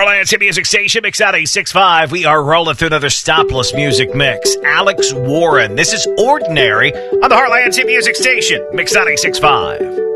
Heartland City Music Station, Mix Out 865. We are rolling through another stopless music mix. Alex Warren. This is Ordinary on the Heartland City Music Station, Mix Out 865.